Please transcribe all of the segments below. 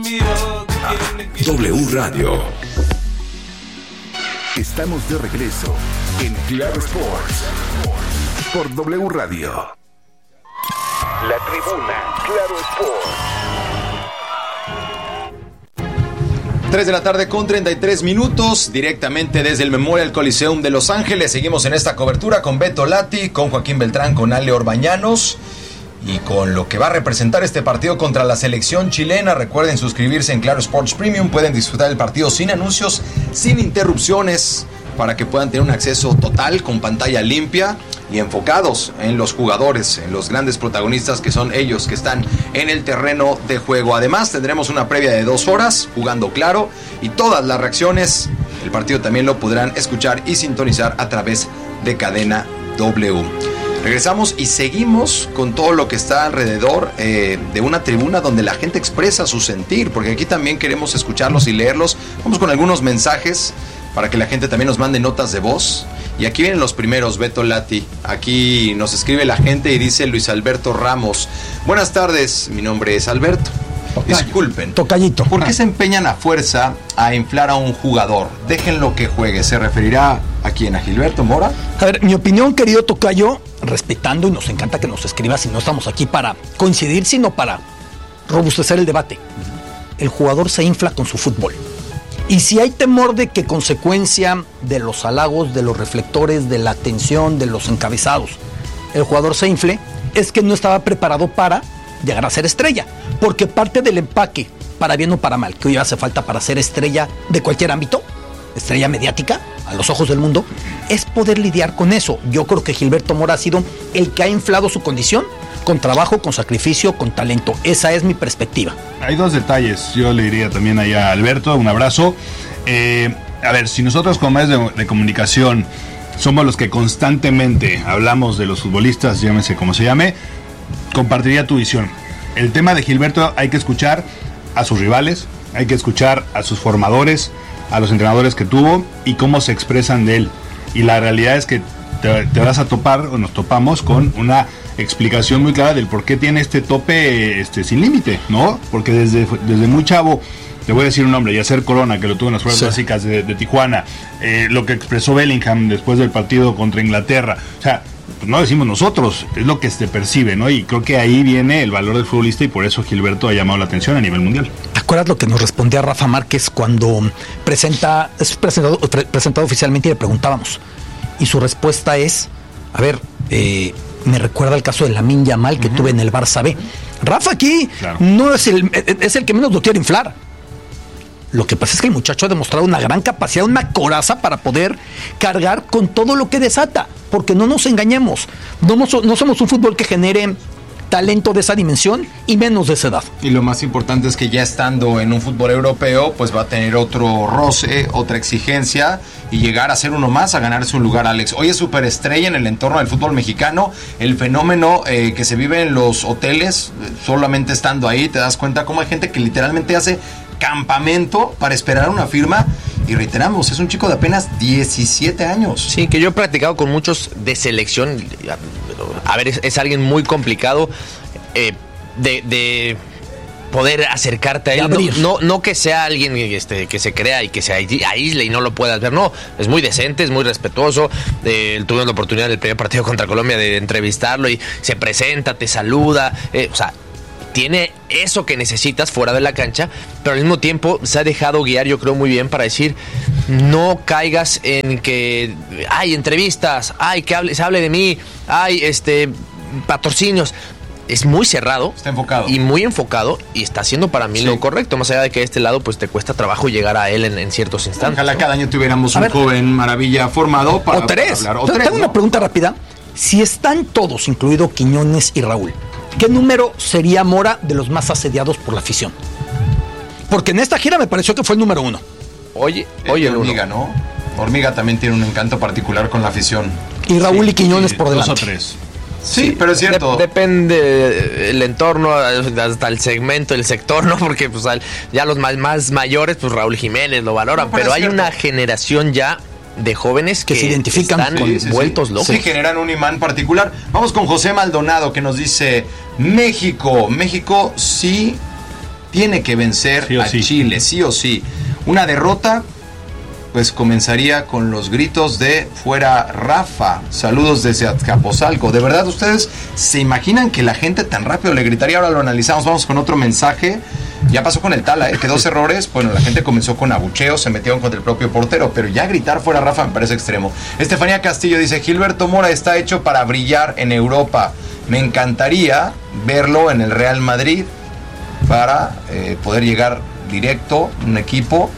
W Radio. Estamos de regreso en Claro Sports por W Radio. La tribuna, Claro Sports. 3 de la tarde con 33 minutos, directamente desde el Memorial Coliseum de Los Ángeles. Seguimos en esta cobertura con Beto Lati, con Joaquín Beltrán, con Ale Orbañanos y con lo que va a representar este partido contra la selección chilena. Recuerden suscribirse en Claro Sports Premium, pueden disfrutar del partido sin anuncios, sin interrupciones, para que puedan tener un acceso total con pantalla limpia y enfocados en los jugadores, en los grandes protagonistas que son ellos que están en el terreno de juego. Además tendremos una previa de 2 horas jugando Claro y todas las reacciones. El partido también lo podrán escuchar y sintonizar a través de Cadena W. Regresamos y seguimos con todo lo que está alrededor de una tribuna donde la gente expresa su sentir, porque aquí también queremos escucharlos y leerlos. Vamos con algunos mensajes para que la gente también nos mande notas de voz. Y aquí vienen los primeros, Beto Lati. Aquí nos escribe la gente y dice Luis Alberto Ramos. Buenas tardes, mi nombre es Alberto. Tocayo. Disculpen. Tocayito. ¿Por qué se empeñan a fuerza a inflar a un jugador? Déjenlo que juegue. ¿Se referirá a quién? ¿A Gilberto Mora? A ver, mi opinión, querido Tocayo, respetando, y nos encanta que nos escribas, y no estamos aquí para coincidir, sino para robustecer el debate. El jugador se infla con su fútbol. Y si hay temor de que consecuencia de los halagos, de los reflectores, de la atención, de los encabezados, el jugador se infle, es que no estaba preparado para llegar a ser estrella. Porque parte del empaque, para bien o para mal, que hoy hace falta para ser estrella de cualquier ámbito, estrella mediática, a los ojos del mundo, es poder lidiar con eso. Yo creo que Gilberto Mora ha sido el que ha inflado su condición con trabajo, con sacrificio, con talento. Esa es mi perspectiva. Hay 2 detalles, yo le diría también allá a Alberto, un abrazo. A ver, si nosotros como medios de comunicación somos los que constantemente hablamos de los futbolistas, llámese como se llame, compartiría tu visión. El tema de Gilberto hay que escuchar a sus rivales, hay que escuchar a sus formadores, a los entrenadores que tuvo y cómo se expresan de él. Y la realidad es que te vas a topar, o nos topamos, con una explicación muy clara del por qué tiene este tope sin límite, ¿no? Porque desde muy chavo, te voy a decir un nombre, Yacer Corona, que lo tuvo en las pruebas básicas de Tijuana, lo que expresó Bellingham después del partido contra Inglaterra, o sea, pues no decimos nosotros, es lo que se percibe, ¿no? Y creo que ahí viene el valor del futbolista y por eso Gilberto ha llamado la atención a nivel mundial. ¿Te acuerdas lo que nos respondía Rafa Márquez cuando es presentado oficialmente y le preguntábamos? Y su respuesta es, a ver, me recuerda el caso de Lamine Yamal que tuve en el Barça B. Rafa aquí no es el que menos lo quiere inflar. Lo que pasa es que el muchacho ha demostrado una gran capacidad, una coraza para poder cargar con todo lo que desata. Porque no nos engañemos, no somos un fútbol que genere talento de esa dimensión y menos de esa edad. Y lo más importante es que ya estando en un fútbol europeo, pues va a tener otro roce, otra exigencia y llegar a ser uno más, a ganarse un lugar, Alex. Hoy es superestrella en el entorno del fútbol mexicano. El fenómeno que se vive en los hoteles, solamente estando ahí, te das cuenta cómo hay gente que literalmente hace campamento para esperar una firma. Y reiteramos, es un chico de apenas 17 años. Sí, que yo he practicado con muchos de selección. A ver, es alguien muy complicado de poder acercarte a él. No que sea alguien que se crea y que se aísle y no lo puedas ver. No, es muy decente, es muy respetuoso. Tuvimos la oportunidad del primer partido contra Colombia de entrevistarlo y se presenta, te saluda. O sea, tiene eso que necesitas fuera de la cancha, pero al mismo tiempo se ha dejado guiar, yo creo, muy bien para decir, no caigas en que hay entrevistas, se hable de mí, hay patrocinios. Es muy cerrado, está enfocado y muy enfocado, y está haciendo para mí lo correcto, más allá de que de este lado pues te cuesta trabajo llegar a él en ciertos instantes. Ojalá cada año tuviéramos un joven maravilla formado para o tres. Para hablar. O tres, tengo una pregunta rápida. Si están todos, incluido Quiñones y Raúl, ¿qué número sería Mora de los más asediados por la afición? Porque en esta gira me pareció que fue el número 1. Oye, Hormiga, ¿no? Hormiga también tiene un encanto particular con la afición. Y Raúl y Quiñones por delante. 2 o 3. Sí, pero es cierto. Depende el entorno, hasta el segmento, el sector, ¿no? Porque pues ya los más mayores, pues Raúl Jiménez lo valoran, pero hay una generación ya de jóvenes que se identifican están vueltos locos. Sí, generan un imán particular. Vamos con José Maldonado, que nos dice: México sí tiene que vencer a Chile, sí o sí. Una derrota, pues comenzaría con los gritos de fuera Rafa. Saludos desde Azcapotzalco. ¿De verdad ustedes se imaginan que la gente tan rápido le gritaría? Ahora lo analizamos, vamos con otro mensaje. Ya pasó con el Tala, que 2 errores. Bueno, la gente comenzó con abucheos, se metieron contra el propio portero, pero ya gritar fuera Rafa me parece extremo. Estefanía Castillo dice: Gilberto Mora está hecho para brillar en Europa. Me encantaría verlo en el Real Madrid para poder llegar directo un equipo.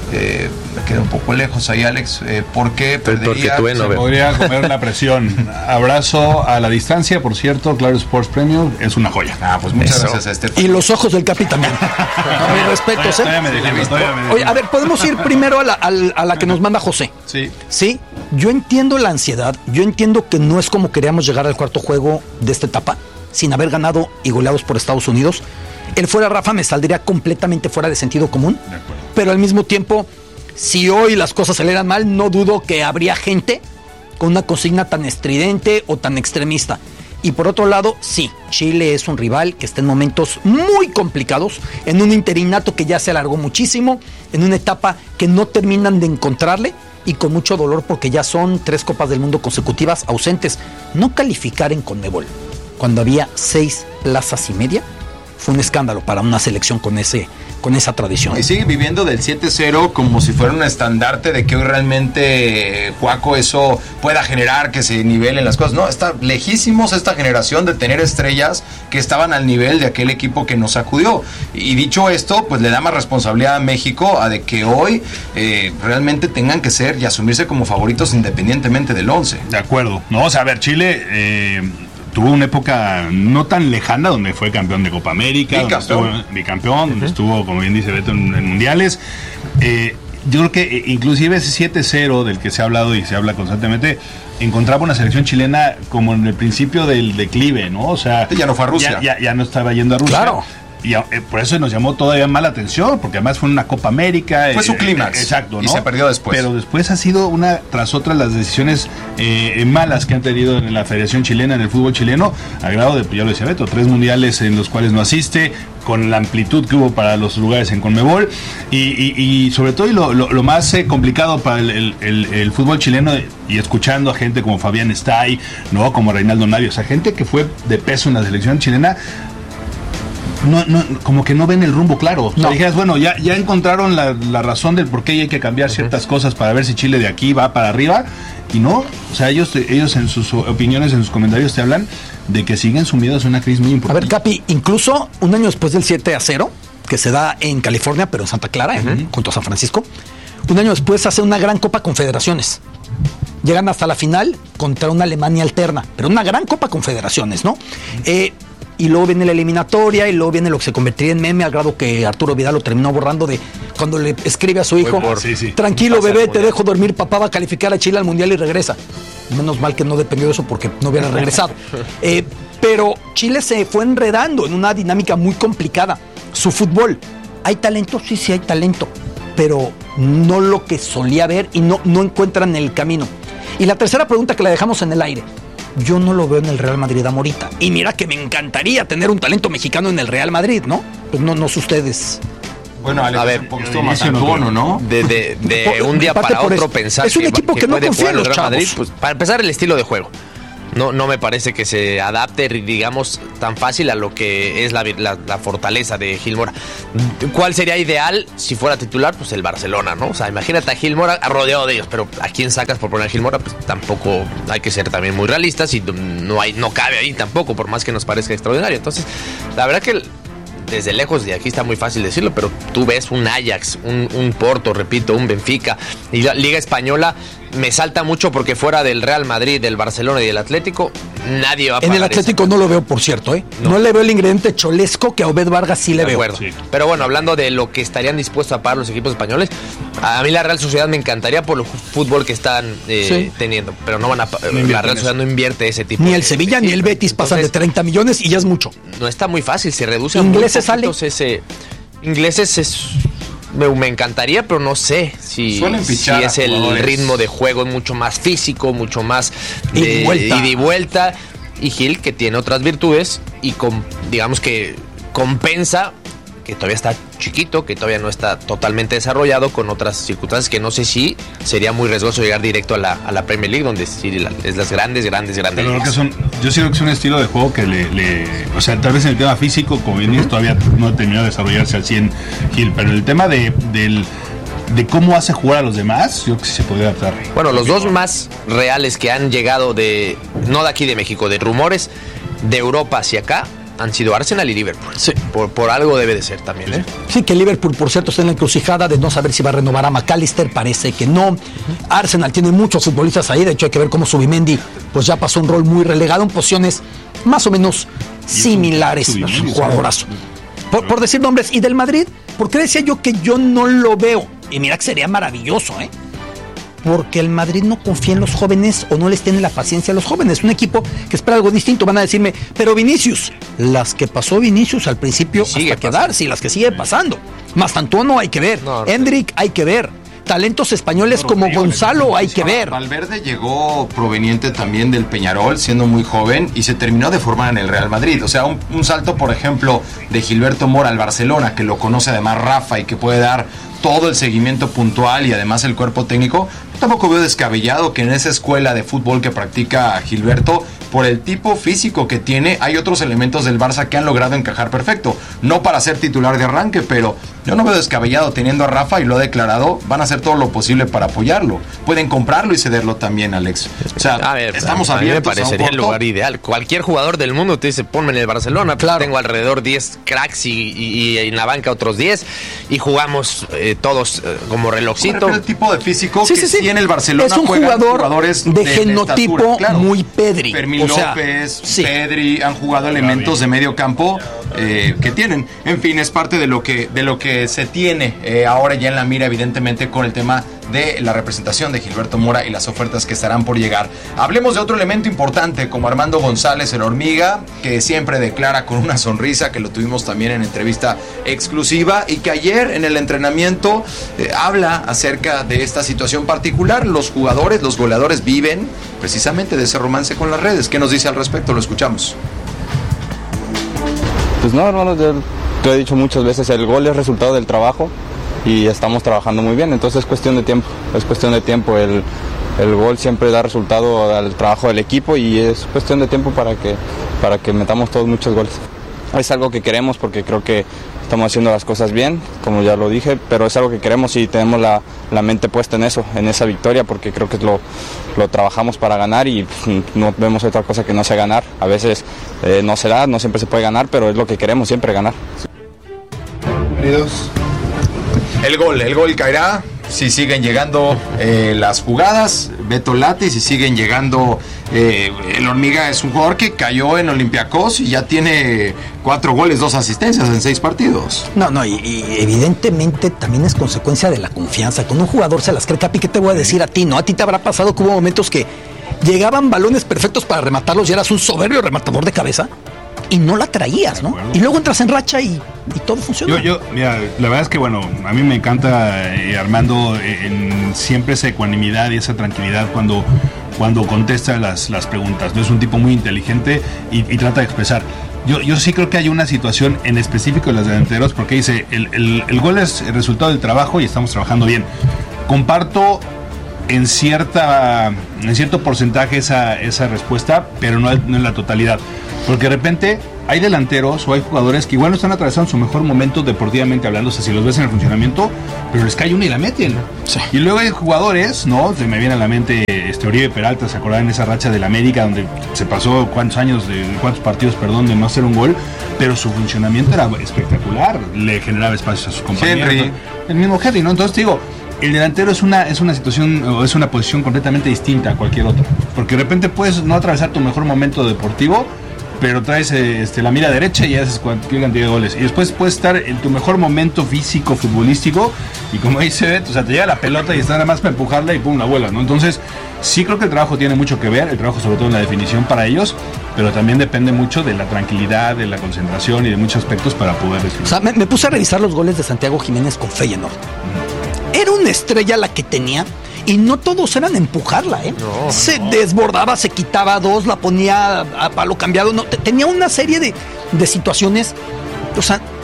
Me queda un poco lejos ahí, Alex, porque perdería. Porque podría comer la presión. Abrazo a la distancia, por cierto. Claro Sports Premium es una joya. Pues muchas gracias a Estefan. Y los ojos del Capi también. Mis respetos, Oye, a ver, podemos ir primero a la que nos manda José. Sí. Yo entiendo la ansiedad. Yo entiendo que no es como queríamos llegar al cuarto juego de esta etapa sin haber ganado y goleados por Estados Unidos. El fuera Rafa me saldría completamente fuera de sentido común. Pero al mismo tiempo, si hoy las cosas salieran mal, no dudo que habría gente con una consigna tan estridente o tan extremista. Y por otro lado, sí, Chile es un rival que está en momentos muy complicados, en un interinato que ya se alargó muchísimo, en una etapa que no terminan de encontrarle y con mucho dolor porque ya son 3 Copas del Mundo consecutivas ausentes. No calificar en Conmebol cuando había 6 plazas y media fue un escándalo para una selección con esa tradición. Y sigue viviendo del 7-0 como si fuera un estandarte de que hoy realmente, Juaco, eso pueda generar que se nivelen las cosas. No, está lejísimos esta generación de tener estrellas que estaban al nivel de aquel equipo que nos sacudió. Y dicho esto, pues le da más responsabilidad a México a de que hoy realmente tengan que ser y asumirse como favoritos independientemente del 11. De acuerdo. No, o sea, a ver, Chile tuvo una época no tan lejana donde fue campeón de Copa América, bicampeón, donde estuvo, como bien dice Beto, en mundiales. Yo creo que inclusive ese 7-0 del que se ha hablado y se habla constantemente, encontraba una selección chilena como en el principio del declive, ¿no? O sea, ya no fue a Rusia. Ya no estaba yendo a Rusia. Claro. Y por eso nos llamó todavía más la atención, porque además fue una Copa América. Fue su clímax. Exacto, ¿no? Y se perdió después. Pero después ha sido una tras otra las decisiones malas que han tenido en la Federación Chilena, en el fútbol chileno, a grado de, ya lo decía Beto, 3 mundiales en los cuales no asiste, con la amplitud que hubo para los lugares en Conmebol. Y sobre todo, y lo más complicado para el fútbol chileno, y escuchando a gente como Fabián Stay, ¿no? Como Reinaldo Navia, o sea, gente que fue de peso en la selección chilena, no, como que no ven el rumbo claro. O sea, dijeras, bueno, ya encontraron la razón del por qué hay que cambiar ciertas cosas para ver si Chile de aquí va para arriba, y no. O sea, ellos en sus opiniones, en sus comentarios te hablan de que siguen sumidos en una crisis muy importante. A ver, Capi, incluso un año después del 7-0, que se da en California, pero en Santa Clara, junto a San Francisco, un año después hace una gran Copa Confederaciones. Llegan hasta la final contra una Alemania alterna, pero una gran Copa Confederaciones, ¿no? Y luego viene la eliminatoria, y luego viene lo que se convertiría en meme, al grado que Arturo Vidal lo terminó borrando de cuando le escribe a su hijo: tranquilo, bebé, te dejo dormir, papá va a calificar a Chile al Mundial y regresa. Menos mal que no dependió de eso, porque no hubiera regresado. Pero Chile se fue enredando en una dinámica muy complicada. Su fútbol, ¿hay talento? Sí hay talento, pero no lo que solía haber, y no encuentran el camino. Y la tercera pregunta, que la dejamos en el aire: yo no lo veo en el Real Madrid a Morita. Y mira que me encantaría tener un talento mexicano en el Real Madrid, ¿no? Pues no sé ustedes. Bueno, Alex, a ver, un poquito más antono, ¿no? De un día para otro pensar es un equipo que no confía en los Real Madrid, pues, para empezar, el estilo de juego. No me parece que se adapte, digamos, tan fácil a lo que es la fortaleza de Gil Mora. ¿Cuál sería ideal si fuera titular? Pues el Barcelona, ¿no? O sea, imagínate a Gil Mora rodeado de ellos, pero ¿a quién sacas por poner a Gil Mora? Pues tampoco, hay que ser también muy realistas, y no cabe ahí tampoco, por más que nos parezca extraordinario. Entonces, la verdad que desde lejos, de aquí está muy fácil decirlo, pero tú ves un Ajax, un Porto, repito, un Benfica, y la Liga Española me salta mucho, porque fuera del Real Madrid, del Barcelona y del Atlético, nadie va a pagar. En el Atlético no lo veo, por cierto, No le veo el ingrediente cholesco que a Obed Vargas sí le veo. Sí. Pero bueno, hablando de lo que estarían dispuestos a pagar los equipos españoles, a mí la Real Sociedad me encantaría por el fútbol que están teniendo, pero no van a la Real Sociedad no invierte ese tipo. Ni el Sevilla ni el Betis pasan de 30 millones y ya es mucho. No está muy fácil, se reduce a ingleses sale. Ingleses es... Me encantaría, pero no sé si es el ritmo de juego mucho más físico, mucho más ida y vuelta. Y Gil, que tiene otras virtudes, y digamos que compensa que todavía está chiquito, que todavía no está totalmente desarrollado, con otras circunstancias que no sé si sería muy riesgoso llegar directo a la Premier League, donde sí es las grandes pero yo sí creo que es un estilo de juego que o sea, tal vez en el tema físico, como bien todavía no ha terminado de desarrollarse al 100 Gil, pero el tema de cómo hace jugar a los demás, yo creo que sí se podría adaptar. Bueno, los dos más reales que han llegado no de aquí de México, de rumores de Europa hacia acá, han sido Arsenal y Liverpool. Sí. Por algo debe de ser también, ¿eh? Sí, que Liverpool, por cierto, está en la encrucijada de no saber si va a renovar a McAllister, parece que no. Arsenal tiene muchos futbolistas ahí, de hecho hay que ver cómo Zubimendi pues ya pasó un rol muy relegado en posiciones más o menos similares. Es un jugadorazo. Por decir nombres. Y del Madrid, ¿por qué decía yo que yo no lo veo? Y mira que sería maravilloso, ¿eh? Porque el Madrid no confía en los jóvenes o no les tiene la paciencia a los jóvenes. Un equipo que espera algo distinto. Van a decirme, pero Vinicius, las que pasó Vinicius al principio hasta quedarse y las que sigue pasando. Mastantuono hay que ver. Hendrik hay que ver. Talentos españoles como Gonzalo hay que ver. Valverde llegó proveniente también del Peñarol, siendo muy joven, y se terminó de formar en el Real Madrid. O sea, un salto, por ejemplo, de Gilberto Mora al Barcelona, que lo conoce además Rafa y que puede dar todo el seguimiento puntual y además el cuerpo técnico. Tampoco veo descabellado que en esa escuela de fútbol que practica Gilberto, por el tipo físico que tiene, hay otros elementos del Barça que han logrado encajar perfecto. No para ser titular de arranque, pero yo no veo descabellado teniendo a Rafa, y lo ha declarado, van a hacer todo lo posible para apoyarlo. Pueden comprarlo y cederlo también, Alex. O sea, estamos abiertos. A mí me parecería el lugar ideal. Cualquier jugador del mundo te dice, ponme en el Barcelona. Claro. Tengo alrededor 10 cracks y en la banca otros 10 y jugamos todos como relojcito. Pero el tipo de físico que tiene el Barcelona, es un jugador de genotipo estatura, claro. Muy Pedri. Fermín López, Pedri, han jugado elementos de medio campo que tienen. En fin, es parte de lo que se tiene ahora ya en la mira, evidentemente, con el tema de la representación de Gilberto Mora y las ofertas que estarán por llegar. Hablemos de otro elemento importante como Armando González, el Hormiga, que siempre declara con una sonrisa, que lo tuvimos también en entrevista exclusiva, y que ayer en el entrenamiento habla acerca de esta situación particular. Los jugadores, los goleadores viven precisamente de ese romance con las redes. ¿Qué nos dice al respecto? Lo escuchamos. Pues no, hermano, te he dicho muchas veces, el gol es resultado del trabajo y estamos trabajando muy bien, entonces es cuestión de tiempo, el gol siempre da resultado al trabajo del equipo y es cuestión de tiempo para que metamos todos muchos goles. Es algo que queremos porque creo que estamos haciendo las cosas bien, como ya lo dije, pero es algo que queremos y tenemos la mente puesta en eso, en esa victoria, porque creo que lo trabajamos para ganar y no vemos otra cosa que no sea ganar. A veces no se da, no siempre se puede ganar, pero es lo que queremos, siempre ganar. Bienvenidos. El gol caerá si siguen llegando las jugadas. Beto Lati, si siguen llegando. El Hormiga es un jugador que cayó en Olympiacos y ya tiene 4 goles, 2 asistencias en 6 partidos. No, y evidentemente también es consecuencia de la confianza. Con un jugador se las cree. Capi, ¿qué te voy a decir a ti? ¿No? A ti te habrá pasado que hubo momentos que llegaban balones perfectos para rematarlos y eras un soberbio rematador de cabeza y no la traías, ¿no? Y luego entras en racha y todo funciona. Mira, la verdad es que, bueno, a mí me encanta Armando siempre esa ecuanimidad y esa tranquilidad cuando contesta las preguntas, ¿no? Es un tipo muy inteligente y trata de expresar. Yo sí creo que hay una situación en específico de los delanteros, porque dice, el gol es el resultado del trabajo y estamos trabajando bien. Comparto en cierto porcentaje esa respuesta, pero no en la totalidad. Porque de repente hay delanteros o hay jugadores que igual no están atravesando su mejor momento deportivamente hablando, o sea, si los ves en el funcionamiento, pero les cae una y la meten. Sí. Y luego hay jugadores, ¿no? Se me viene a la mente Oribe Peralta, ¿se acordaban en esa racha del América donde se pasó cuántos partidos, de no hacer un gol? Pero su funcionamiento era espectacular, le generaba espacios a sus compañeros. Henry. El mismo Henry, ¿no? Entonces te digo, el delantero es una situación o es una posición completamente distinta a cualquier otra, porque de repente puedes no atravesar tu mejor momento deportivo, pero traes la mira derecha y haces cualquier cantidad de goles. Y después puedes estar en tu mejor momento físico, futbolístico, y como dice, o sea, te llega la pelota y está nada más para empujarla y pum, la vuelas, ¿no? Entonces, sí creo que el trabajo tiene mucho que ver, el trabajo sobre todo en la definición para ellos, pero también depende mucho de la tranquilidad, de la concentración y de muchos aspectos para poder definir. O sea, me puse a revisar los goles de Santiago Jiménez con Feyenoord. Era una estrella la que tenía. Y no todos eran empujarla, ¿eh? No, se desbordaba, se quitaba 2, la ponía a palo cambiado. No, tenía una serie de situaciones. O sea,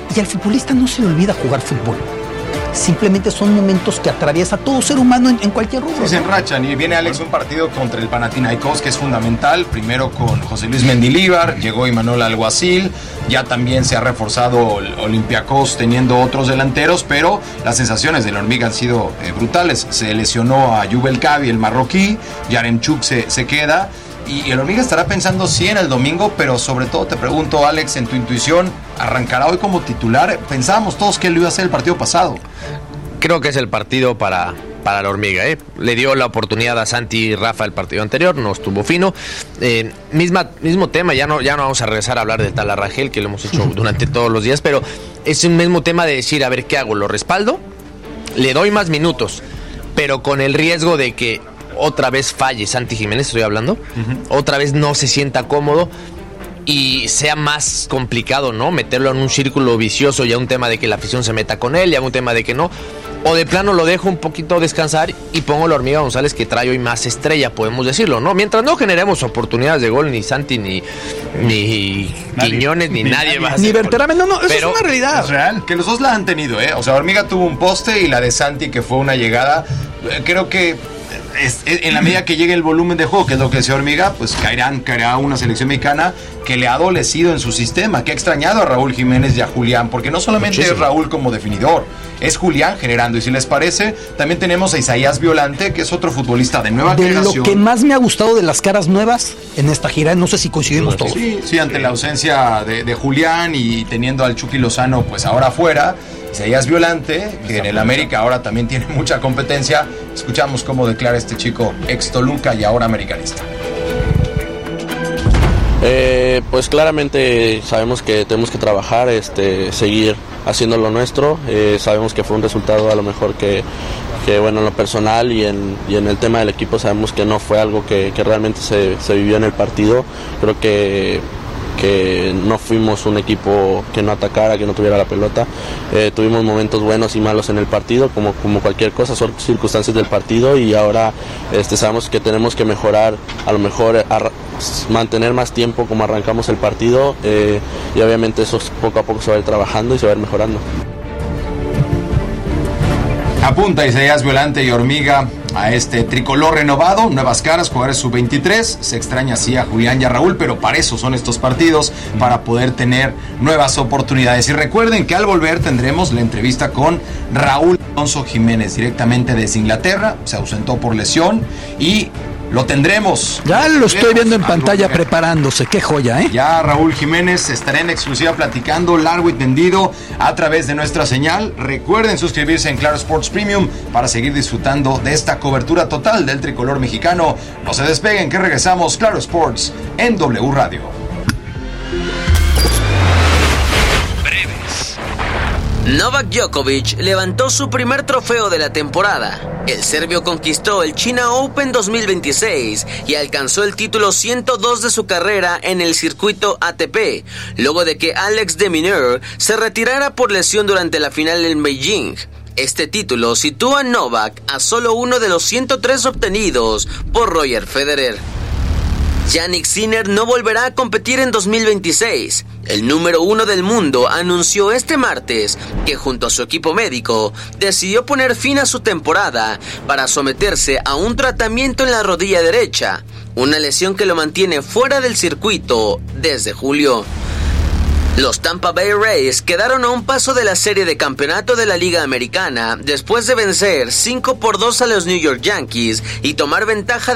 Y al futbolista no se le olvida jugar fútbol. Simplemente son momentos que atraviesa todo ser humano en cualquier rubro. Sí, se enrachan. Y viene Alex un partido contra el Panathinaikos que es fundamental. Primero con José Luis Mendilibar, llegó Imanol Alguacil. Ya también se ha reforzado Olympiacos teniendo otros delanteros, pero las sensaciones de la hormiga han sido brutales. Se lesionó a Jubel Cavi, el marroquí. Yaremchuk se queda. Y el hormiga estará pensando sí en el domingo, pero sobre todo te pregunto, Alex, en tu intuición, ¿arrancará hoy como titular? Pensábamos todos que él iba a ser el partido pasado. Creo que es el partido para la hormiga, Le dio la oportunidad a Santi y Rafa el partido anterior, no estuvo fino. Mismo tema, ya no vamos a regresar a hablar de Tala Rangel, que lo hemos hecho durante todos los días, pero es un mismo tema de decir, a ver, ¿qué hago? ¿Lo respaldo? Le doy más minutos, pero con el riesgo de que otra vez falle Santi Jiménez, estoy hablando, otra vez no se sienta cómodo y sea más complicado, ¿no? Meterlo en un círculo vicioso, ya un tema de que la afición se meta con él, ya un tema de que no, o de plano lo dejo un poquito descansar y pongo la hormiga González, que trae hoy más estrella, podemos decirlo, ¿no? Mientras no generemos oportunidades de gol, ni Santi, ni Quiñones, ni nadie más. Ni Berterame, no, eso pero es una realidad. Es real, que los dos la han tenido, O sea, Hormiga tuvo un poste y la de Santi, que fue una llegada, creo que en la medida que llegue el volumen de juego, que es lo que decía Hormiga, pues caerá una selección mexicana que le ha adolecido en su sistema, que ha extrañado a Raúl Jiménez y a Julián, porque no solamente es Raúl como definidor, es Julián generando. Y si les parece, también tenemos a Isaías Violante, que es otro futbolista de nueva generación. De lo que más me ha gustado de las caras nuevas en esta gira, no sé si coincidimos todos. Sí, ante la ausencia de Julián y teniendo al Chucky Lozano pues ahora fuera, Isaías Violante, que en el América ahora también tiene mucha competencia. Escuchamos cómo declara este chico ex Toluca y ahora americanista. Pues claramente sabemos que tenemos que trabajar, seguir haciendo lo nuestro. Sabemos que fue un resultado a lo mejor que bueno, en lo personal y en el tema del equipo sabemos que no fue algo que realmente se vivió en el partido. Creo que no fuimos un equipo que no atacara, que no tuviera la pelota. Tuvimos momentos buenos y malos en el partido, como cualquier cosa, son circunstancias del partido, y ahora sabemos que tenemos que mejorar, a lo mejor mantener más tiempo como arrancamos el partido, y obviamente eso poco a poco se va a ir trabajando y se va a ir mejorando. Apunta Isaías Violante y Hormiga a este tricolor renovado, nuevas caras, jugadores sub-23, se extraña así a Julián y a Raúl, pero para eso son estos partidos, para poder tener nuevas oportunidades. Y recuerden que al volver tendremos la entrevista con Raúl Alonso Jiménez, directamente desde Inglaterra, se ausentó por lesión y lo tendremos. Ya lo estoy viendo en pantalla preparándose, qué joya, Ya Raúl Jiménez estará en exclusiva platicando largo y tendido a través de nuestra señal. Recuerden suscribirse en Claro Sports Premium para seguir disfrutando de esta cobertura total del tricolor mexicano. No se despeguen, que regresamos. Claro Sports en W Radio. Novak Djokovic levantó su primer trofeo de la temporada. El serbio conquistó el China Open 2026 y alcanzó el título 102 de su carrera en el circuito ATP, luego de que Alex de Minaur se retirara por lesión durante la final en Beijing. Este título sitúa a Novak a solo uno de los 103 obtenidos por Roger Federer. Jannik Sinner no volverá a competir en 2026. El número 1 del mundo anunció este martes que junto a su equipo médico decidió poner fin a su temporada para someterse a un tratamiento en la rodilla derecha, una lesión que lo mantiene fuera del circuito desde julio. Los Tampa Bay Rays quedaron a un paso de la serie de campeonato de la Liga Americana después de vencer 5-2 a los New York Yankees y tomar ventaja